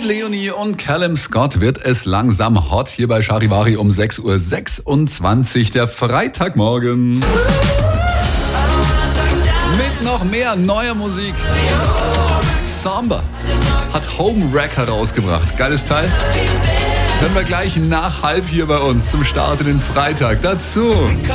Leonie und Callum Scott wird es langsam hot hier bei Charivari um 6.26 Uhr, der Freitagmorgen. Mit noch mehr neuer Musik. Samba hat Home Wreck herausgebracht. Geiles Teil. Hören wir gleich nach 12:30 hier bei uns zum Start in den Freitag. Dazu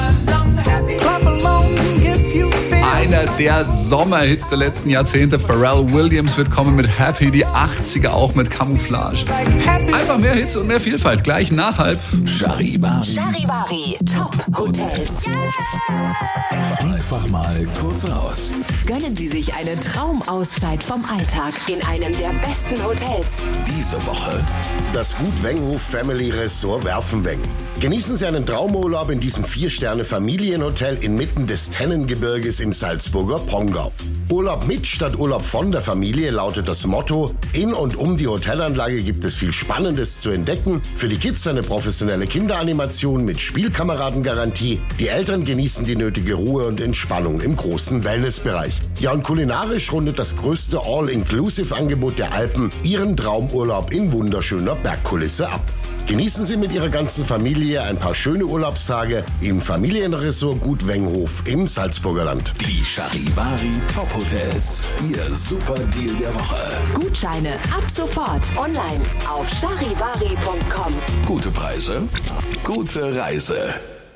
einer der Sommerhits der letzten Jahrzehnte. Pharrell Williams wird kommen mit Happy, die 80er auch mit Camouflage. Einfach mehr Hits und mehr Vielfalt. Gleich nach 12:30. Charivari Top Hotels. Einfach mal kurz raus. Gönnen Sie sich eine Traumauszeit vom Alltag in einem der besten Hotels. Diese Woche das Gut Wenghof Family Resort Werfenweng. Genießen Sie einen Traumurlaub in diesem 4-Sterne-Familienhotel inmitten des Tennengebirges im Salzburger Pongau. Urlaub mit statt Urlaub von der Familie lautet das Motto. In und um die Hotelanlage gibt es viel Spannendes zu entdecken. Für die Kids eine professionelle Kinderanimation mit Spielkameradengarantie. Die Eltern genießen die nötige Ruhe und Entspannung im großen Wellnessbereich. Ja, und kulinarisch rundet das größte All-Inclusive-Angebot der Alpen Ihren Traumurlaub in wunderschöner Bergkulisse ab. Genießen Sie mit Ihrer ganzen Familie ein paar schöne Urlaubstage im Familienresort Gut Wenghof im Salzburger Land. die Charivari Top Hotels. Ihr super Deal der Woche. Gutscheine ab sofort online auf charivari.com. Gute Preise, gute Reise.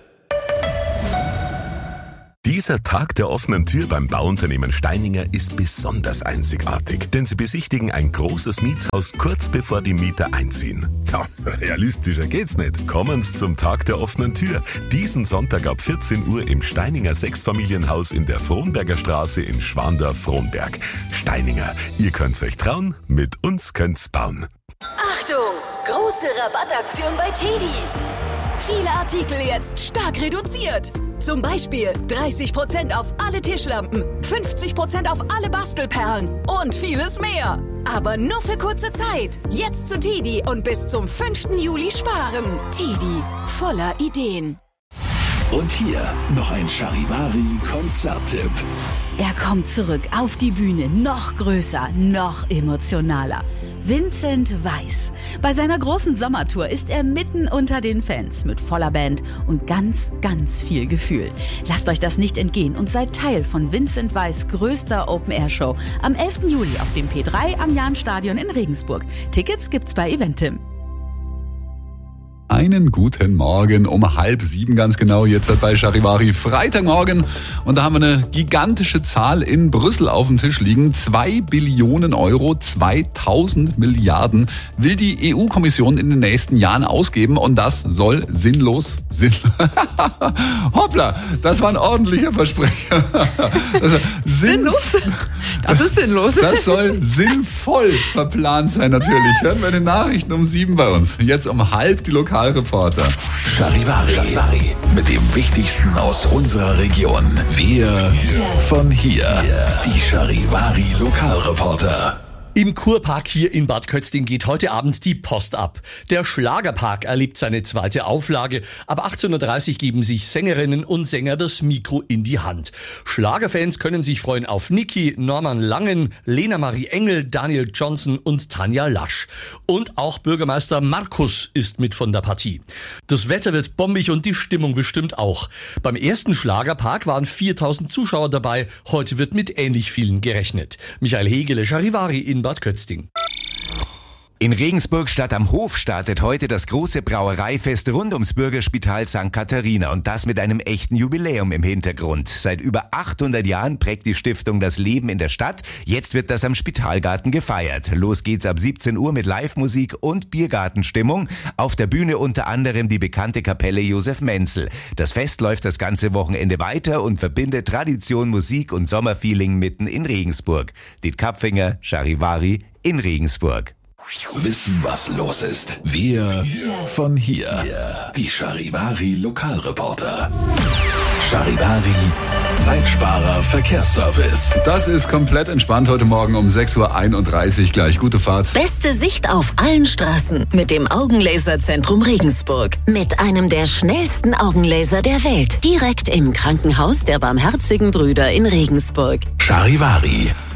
Dieser Tag der offenen Tür beim Bauunternehmen Steininger ist besonders einzigartig, denn sie besichtigen ein großes Mietshaus kurz bevor die Mieter einziehen. Ja, realistischer geht's nicht. Kommen Sie zum Tag der offenen Tür. Diesen Sonntag ab 14 Uhr im Steininger Sechsfamilienhaus in der Frohnberger Straße in Schwandorf-Frohnberg. Steininger, ihr könnt's euch trauen, mit uns könnt's bauen. Achtung! Große Rabattaktion bei TEDi. Viele Artikel jetzt stark reduziert. Zum Beispiel 30% auf alle Tischlampen, 50% auf alle Bastelperlen und vieles mehr. Aber nur für kurze Zeit. Jetzt zu TEDi und bis zum 5. Juli sparen. TEDi, voller Ideen. Und hier noch ein Charivari-Konzerttipp. Er kommt zurück auf die Bühne, noch größer, noch emotionaler. Vincent Weiss. Bei seiner großen Sommertour ist er mitten unter den Fans mit voller Band und ganz, ganz viel Gefühl. Lasst euch das nicht entgehen und seid Teil von Vincent Weiss' größter Open-Air-Show am 11. Juli auf dem P3 am Jahnstadion in Regensburg. Tickets gibt's bei Eventim. Einen guten Morgen um 6:30 ganz genau, jetzt bei Charivari Freitagmorgen. Und da haben wir eine gigantische Zahl in Brüssel auf dem Tisch liegen. 2 Billionen Euro, 2000 Milliarden will die EU-Kommission in den nächsten Jahren ausgeben. Und das soll Hoppla, das war ein ordentlicher Versprecher. Sinnlos? Das ist sinnlos. Das soll sinnvoll verplant sein natürlich. Hören wir in den Nachrichten um 7 bei uns. Jetzt um 6:30 die Lokalreporter. Charivari mit dem Wichtigsten aus unserer Region. Wir von hier. Die Charivari Lokalreporter. Im Kurpark hier in Bad Kötzting geht heute Abend die Post ab. Der Schlagerpark erlebt seine zweite Auflage. Ab 18:30 Uhr geben sich Sängerinnen und Sänger das Mikro in die Hand. Schlagerfans können sich freuen auf Niki, Norman Langen, Lena Marie Engel, Daniel Johnson und Tanja Lasch. Und auch Bürgermeister Markus ist mit von der Partie. Das Wetter wird bombig und die Stimmung bestimmt auch. Beim ersten Schlagerpark waren 4000 Zuschauer dabei. Heute wird mit ähnlich vielen gerechnet. Michael Hegele, Charivari in Bad Kötzting. In Regensburg Stadt am Hof startet heute das große Brauereifest rund ums Bürgerspital St. Katharina und das mit einem echten Jubiläum im Hintergrund. Seit über 800 Jahren prägt die Stiftung das Leben in der Stadt. Jetzt wird das am Spitalgarten gefeiert. Los geht's ab 17 Uhr mit Live-Musik und Biergartenstimmung. Auf der Bühne unter anderem die bekannte Kapelle Josef Menzel. Das Fest läuft das ganze Wochenende weiter und verbindet Tradition, Musik und Sommerfeeling mitten in Regensburg. Diet Kapfinger, Charivari in Regensburg. Wissen, was los ist. Wir von hier. Die Charivari Lokalreporter. Charivari Zeitsparer Verkehrsservice. Das ist komplett entspannt heute Morgen um 6:31 Uhr gleich. Gute Fahrt. Beste Sicht auf allen Straßen mit dem Augenlaserzentrum Regensburg. Mit einem der schnellsten Augenlaser der Welt. Direkt im Krankenhaus der Barmherzigen Brüder in Regensburg. Charivari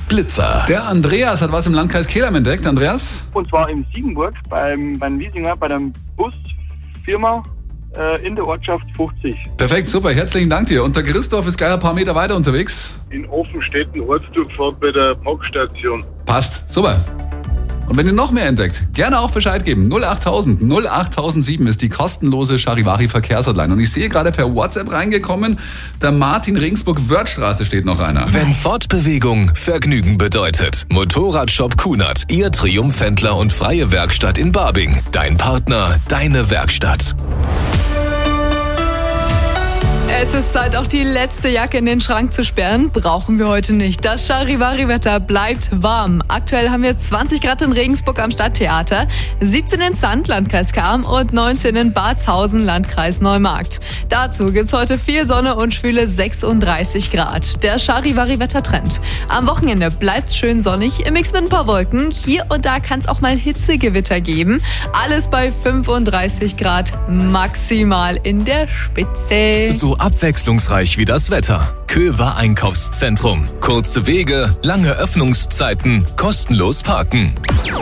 Blitzer. Der Andreas hat was im Landkreis Kelheim entdeckt. Andreas? Und zwar in Siegenburg beim Wiesinger, bei der Busfirma in der Ortschaft 50. Perfekt, super, herzlichen Dank dir. Und der Christoph ist gleich ein paar Meter weiter unterwegs. In Offenstetten, Ortsdurchfahrt bei der Parkstation. Passt, super. Und wenn ihr noch mehr entdeckt, gerne auch Bescheid geben. 08000 08007 ist die kostenlose Charivari-Verkehrshotline. Und ich sehe gerade per WhatsApp reingekommen, der Martin Regensburg-Wörthstraße steht noch einer. Wenn Fortbewegung Vergnügen bedeutet. Motorradshop Kunert, Ihr Triumphhändler und freie Werkstatt in Babing. Dein Partner, deine Werkstatt. Es ist Zeit, auch die letzte Jacke in den Schrank zu sperren. Brauchen wir heute nicht. Das Charivari-Wetter bleibt warm. Aktuell haben wir 20 Grad in Regensburg am Stadttheater, 17 in Sand, Landkreis Cham und 19 in Badshausen, Landkreis Neumarkt. Dazu gibt's heute viel Sonne und schwüle 36 Grad. Der Charivari-Wettertrend. Am Wochenende bleibt's schön sonnig, im Mix mit ein paar Wolken. Hier und da kann's auch mal Hitzegewitter geben. Alles bei 35 Grad maximal in der Spitze. So abwechslungsreich wie das Wetter. Köver Einkaufszentrum. Kurze Wege, lange Öffnungszeiten, kostenlos parken.